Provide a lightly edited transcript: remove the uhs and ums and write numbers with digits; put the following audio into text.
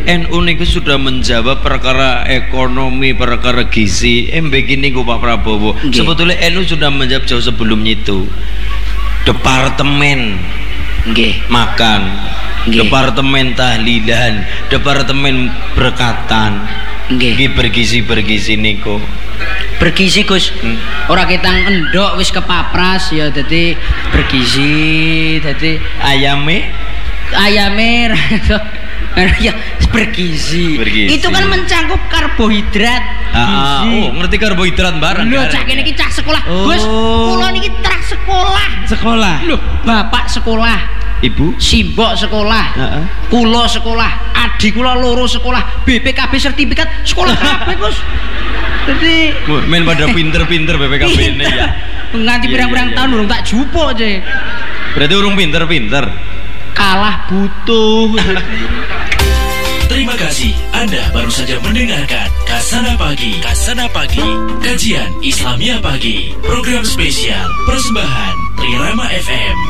NU niku sudah menjawab perkara ekonomi, perkara gizi. Begini Pak Prabowo. Sebetulnya NU sudah menjawab jauh sebelum itu. Departemen makan, departemen tahlilan, departemen berkatan. Bergizi niku. Bergizi Gus. Ora ketang endok wis kepapras ya dadi bergizi, dadi ayame ya bergizi. Itu kan mencangkup karbohidrat. Oh, ngerti karbohidrat bareng. Lho, cak kene iki cah sekolah. Gus, kula niki trah sekolah. Sekolah. Lho, bapak sekolah. Ibu simbok sekolah. Kula sekolah, adik kula loro sekolah, BPKB sertifikat sekolah kabeh, Gus. Dadi men pada pinter-pinter BPKB ini ya. Nganti pirang-pirang tahun urung tak jupuk, Cek. Berarti urung pinter-pinter. Kalah butuh. Terima kasih Anda baru saja mendengarkan Kasana Pagi. Kasana Pagi, kajian Islamia Pagi, program spesial persembahan Trirama FM.